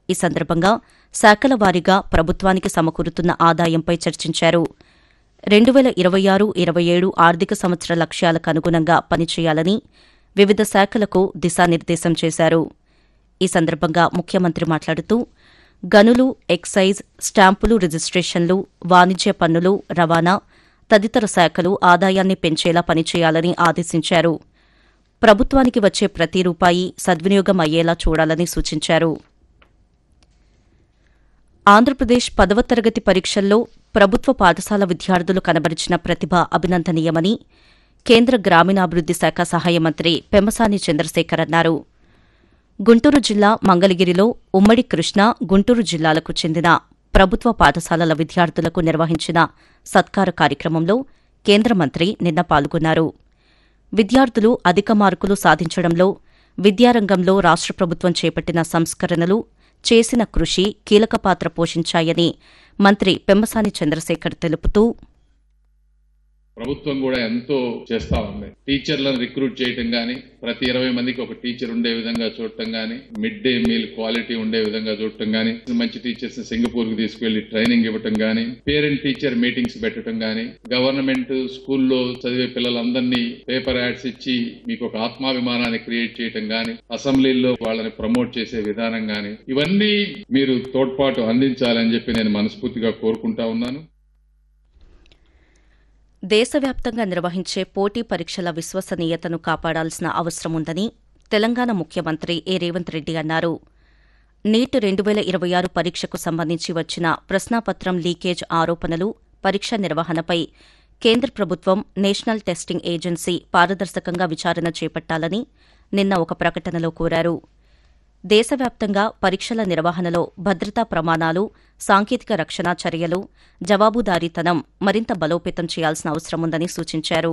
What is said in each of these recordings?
ఈ సందర్భంగా శాఖల వారీగా ప్రభుత్వానికి సమకూరుతున్న ఆదాయంపై చర్చించారు. 2026-27 ఆర్థిక సంవత్సర లక్ష్యాలకు అనుగుణంగా పనిచేయాలని వివిధ శాఖలకు దిశానిర్దేశం చేశారు. ఈ సందర్భంగా ముఖ్యమంత్రి మాట్లాడుతూ గనులు, ఎక్సైజ్, స్టాంపులు, రిజిస్ట్రేషన్లు, వాణిజ్య పన్నులు, రవాణా తదితర శాఖలు ఆదాయాన్ని పెంచేలా పనిచేయాలని ఆదేశించారు. ప్రభుత్వానికి వచ్చే ప్రతి రూపాయి సద్వినియోగం అయ్యేలా చూడాలని సూచించారు. ఆంధ్రప్రదేశ్ 10వ తరగతి పరీక్షల్లో ప్రభుత్వ పాఠశాల విద్యార్థులు కనబరిచిన ప్రతిభ అభినందనీయమని కేంద్ర గ్రామీణాభివృద్ది శాఖ సహాయ మంత్రి పెమ్మసాని చంద్రశేఖర్ అన్నారు. గుంటూరు జిల్లా మంగళగిరిలో ఉమ్మడి కృష్ణా, గుంటూరు జిల్లాలకు చెందిన ప్రభుత్వ పాఠశాలల విద్యార్థులకు నిర్వహించిన సత్కార కార్యక్రమంలో కేంద్ర మంత్రి నిన్న పాల్గొన్నారు. విద్యార్థులు అధిక మార్కులు సాధించడంలో విద్యారంగంలో రాష్ట్ర ప్రభుత్వం చేపట్టిన సంస్కరణలు, చేసిన కృషి కీలక పాత్ర పోషించాయని మంత్రి పెమ్మసాని చంద్రశేఖర్ తెలుపుతూ ప్రభుత్వం కూడా ఎంతో చేస్తా ఉంది. టీచర్లను రిక్రూట్ చేయటం గానీ, ప్రతి 20 మందికి ఒక టీచర్ ఉండే విధంగా చూడటం గానీ, మిడ్ డే మీల్ క్వాలిటీ ఉండే విధంగా చూడటం గానీ, మంచి టీచర్స్ సింగపూర్ కు తీసుకువెళ్లి ట్రైనింగ్ ఇవ్వటం గానీ, పేరెంట్ టీచర్ మీటింగ్స్ పెట్టడం గానీ, గవర్నమెంట్ స్కూల్లో చదివే పిల్లలందరినీ పేపర్ యాడ్స్ ఇచ్చి మీకు ఒక ఆత్మాభిమానాన్ని క్రియేట్ చేయటం గానీ, అసెంబ్లీల్లో వాళ్ళని ప్రమోట్ చేసే విధానం గానీ, ఇవన్నీ మీరు తోడ్పాటు అందించాలని చెప్పి నేను మనస్ఫూర్తిగా కోరుకుంటా ఉన్నాను. దేశవ్యాప్తంగా నిర్వహించే పోటీ పరీక్షల విశ్వసనీయతను కాపాడాల్సిన అవసరం ఉందని తెలంగాణ ముఖ్యమంత్రి రేవంత్ రెడ్డి అన్నారు. నీట్ 2026 పరీక్షకు సంబంధించి వచ్చిన ప్రశ్నాపత్రం లీకేజ్ ఆరోపణలు, పరీక్ష నిర్వహణపై కేంద్ర ప్రభుత్వం నేషనల్ టెస్టింగ్ ఏజెన్సీ పారదర్శకంగా విచారణ చేపట్టాలని నిన్న ఒక ప్రకటనలో కోరారు. దేశవ్యాప్తంగా పరీక్షల నిర్వహణలో భద్రతా ప్రమాణాలు, సాంకేతిక రక్షణ చర్యలు, జవాబుదారీతనం మరింత బలోపేతం చేయాల్సిన అవసరముందని సూచించారు.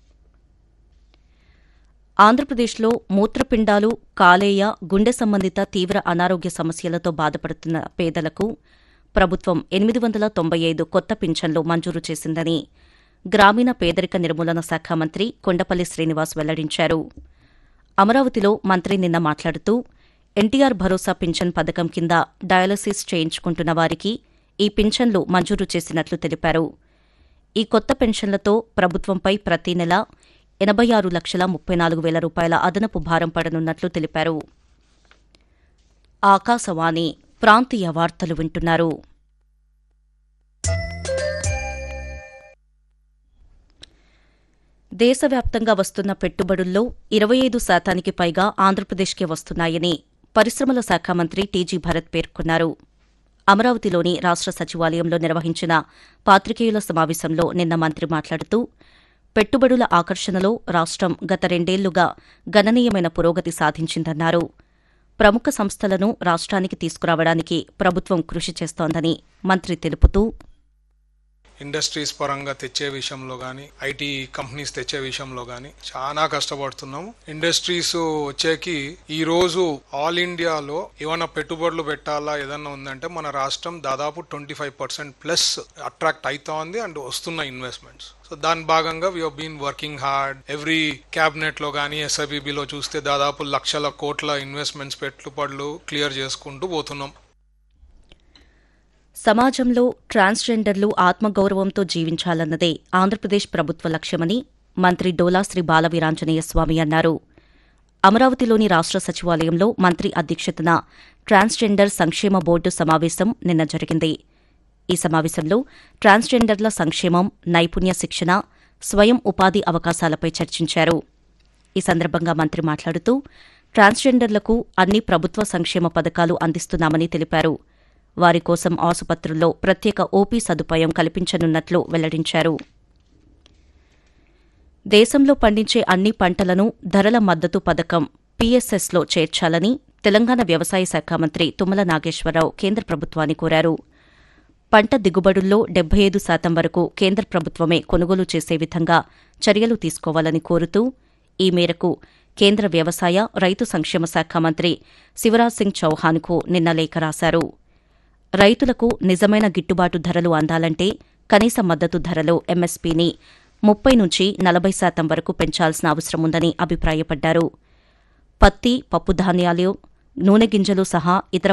ఆంధ్రప్రదేశ్లో మూత్రపిండాలు, కాలేయ, గుండె సంబంధిత తీవ్ర అనారోగ్య సమస్యలతో బాధపడుతున్న పేదలకు ప్రభుత్వం 895 కొత్త పింఛన్లు మంజూరు చేసిందని గ్రామీణ పేదరిక నిర్మూలన శాఖ మంత్రి కొండపల్లి శ్రీనివాస్ వెల్లడించారు. అమరావతిలో మంత్రి నిన్న మాట్లాడుతూ ఎన్టీఆర్ భరోసా పింఛన్ పథకం కింద డయాలసిస్ చేయించుకుంటున్న వారికి ఈ పింఛన్లు మంజూరు చేసినట్లు తెలిపారు. ఈ కొత్త పెన్షన్లతో ప్రభుత్వంపై ప్రతి నెల 86,34,000 రూపాయల అదనపు భారం పడనున్నట్లు తెలిపారు. ఆకాశవాణి ప్రాంతీయ వార్తలు వింటున్నారు. దేశవ్యాప్తంగా వస్తున్న పెట్టుబడుల్లో 25% పైగా ఆంధ్రప్రదేశ్కే వస్తున్నాయని పరిశ్రమల శాఖ మంత్రి టీజీ భరత్ పేర్కొన్నారు. అమరావతిలోని రాష్ట్ర సచివాలయంలో నిర్వహించిన పాత్రికేయుల సమావేశంలో నిన్న మంత్రి మాట్లాడుతూ పెట్టుబడుల ఆకర్షణలో రాష్ట్రం గత 2 ఏళ్లుగా గణనీయమైన పురోగతి సాధించిందన్నారు. ప్రముఖ సంస్థలను రాష్ట్రానికి తీసుకురావడానికి ప్రభుత్వం కృషి చేస్తోందని మంత్రి తెలుపుతూ ఇండస్ట్రీస్ పరంగా తెచ్చే విషయంలో కానీ, ఐటీ కంపెనీస్ తెచ్చే విషయంలో కానీ చాలా కష్టపడుతున్నాము. ఇండస్ట్రీస్ వచ్చేకి ఈ రోజు ఆల్ ఇండియాలో ఏమైనా పెట్టుబడులు పెట్టాలా ఏదన్నా ఉందంటే మన రాష్ట్రం దాదాపు 25% ప్లస్ అట్రాక్ట్ అవుతా ఉంది అండ్ వస్తున్న ఇన్వెస్ట్మెంట్స్. సో దాని భాగంగా we have been working hard. Every cabinet లో కానీ ఎస్ఐబిబిలో చూస్తే దాదాపు లక్షల కోట్ల ఇన్వెస్ట్మెంట్స్ పెట్టుబడులు క్లియర్ చేసుకుంటూ పోతున్నాం. సమాజంలో ట్రాన్స్జెండర్లు ఆత్మగౌరవంతో జీవించాలన్నదే ఆంధ్రప్రదేశ్ ప్రభుత్వ లక్ష్యమని మంత్రి డోలా శ్రీ బాలవీరాంజనేయ స్వామి అన్నారు. అమరావతిలోని రాష్ట్ర సచివాలయంలో మంత్రి అధ్యక్షతన ట్రాన్స్జెండర్ సంక్షేమ బోర్డు సమావేశం నిన్న జరిగింది. ఈ సమావేశంలో ట్రాన్స్జెండర్ల సంక్షేమం, నైపుణ్య శిక్షణ, స్వయం ఉపాధి అవకాశాలపై చర్చించారు. ఈ సందర్భంగా మంత్రి మాట్లాడుతూ ట్రాన్స్జెండర్లకు అన్ని ప్రభుత్వ సంక్షేమ పథకాలు అందిస్తున్నామని తెలిపారు. వారి కోసం ఆసుపత్రుల్లో ప్రత్యేక ఓపీ సదుపాయం కల్పించనున్నట్లు వెల్లడించారు. దేశంలో పండించే అన్ని పంటలను ధరల మద్దతు పథకం పీఎస్ఎస్లో చేర్చాలని తెలంగాణ వ్యవసాయ శాఖ మంత్రి తుమ్మల నాగేశ్వరరావు కేంద్ర ప్రభుత్వాన్ని కోరారు. పంట దిగుబడుల్లో 75% వరకు కేంద్ర ప్రభుత్వమే కొనుగోలు చేసే విధంగా చర్యలు తీసుకోవాలని కోరుతూ ఈ మేరకు కేంద్ర వ్యవసాయ, రైతు సంక్షేమ శాఖ మంత్రి శివరాజ్ సింగ్ చౌహాన్కు నిన్న లేఖ రాశారు. రైతులకు నిజమైన గిట్టుబాటు ధరలు అందాలంటే కనీస మద్దతు ధరలో ఎంఎస్పీని 30-40% వరకు పెంచాల్సిన అవసరముందని అభిప్రాయపడ్డారు. పత్తి, పప్పుధాన్యాలు, నూనె గింజలు సహా ఇతర